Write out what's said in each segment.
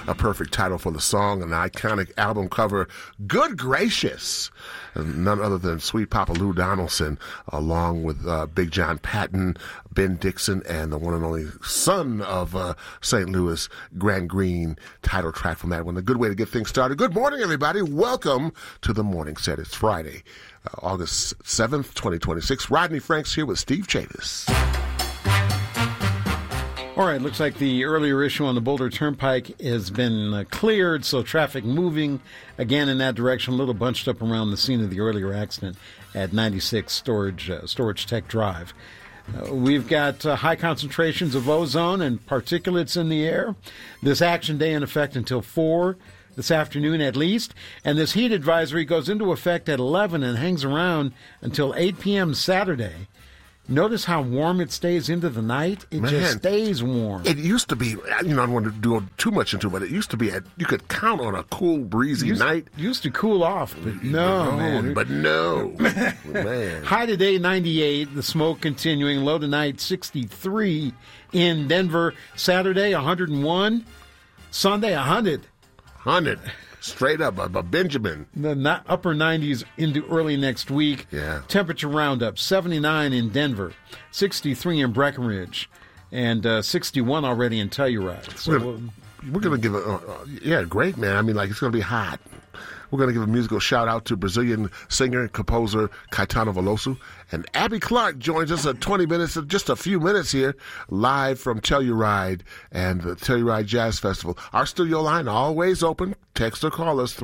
a perfect title for the song, an iconic album cover. Good gracious. None other than Sweet Papa Lou Donaldson, along with Big John Patton, Ben Dixon, and the one and only son of St. Louis, Grant Green. Title track from that one. A good way to get things started. Good morning, everybody. Welcome to the Morning Set. It's Friday, August 7th, 2026. Rodney Franks here with Steve Chavis. All right, looks like the earlier issue on the Boulder Turnpike has been cleared, so traffic moving again in that direction, a little bunched up around the scene of the earlier accident at 96 Storage Tech Drive. We've got high concentrations of ozone and particulates in the air. This action day in effect until 4 this afternoon at least, and this heat advisory goes into effect at 11 and hangs around until 8 p.m. Saturday. Notice how warm it stays into the night? It just stays warm. It used to be, I don't want to do too much into it, but it used to be, you could count on a cool, breezy night. Used to cool off, but no, man. But no. Man. High today, 98. The smoke continuing. Low tonight, 63 in Denver. Saturday, 101. Sunday, 100. 100. Straight up, a Benjamin. The upper 90s into early next week. Yeah. Temperature roundup, 79 in Denver, 63 in Breckenridge, and 61 already in Telluride. So we're going to give great, man. I mean, it's going to be hot. We're going to give a musical shout-out to Brazilian singer and composer Caetano Veloso. And Abby Clark joins us at 20 minutes, just a few minutes here, live from Telluride and the Telluride Jazz Festival. Our studio line always open. Text or call us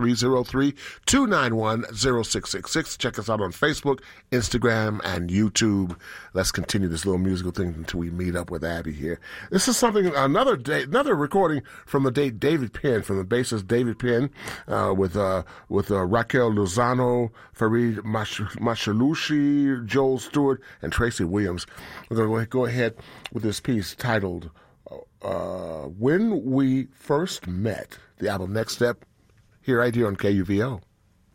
303-291-0666. Check us out on Facebook, Instagram, and YouTube. Let's continue this little musical thing until we meet up with Abby here. This is another recording from the date David Penn, from the bassist David Penn, with Raquel Lozano, Farid Machalushi, Joel Stewart, and Tracy Williams. We're going to go ahead with this piece titled When We First Met. The album Next Step, right here on KUVO.